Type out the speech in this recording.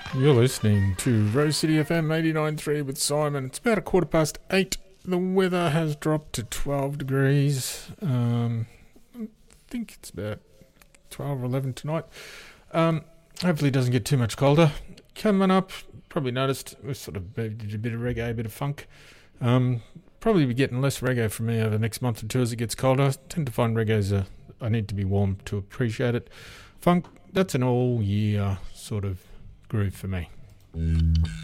You're listening to Rose City FM 89.3 with Simon. It's about 8:15. The weather has dropped to 12 degrees. I think it's about 12 or 11 tonight. Hopefully it doesn't get too much colder. Coming up, probably noticed we sort of did a bit of reggae, a bit of funk. Probably be getting less reggae from me over the next month or two as it gets colder. I tend to find reggae's I need to be warm to appreciate it. Funk, that's an all year sort of groove for me.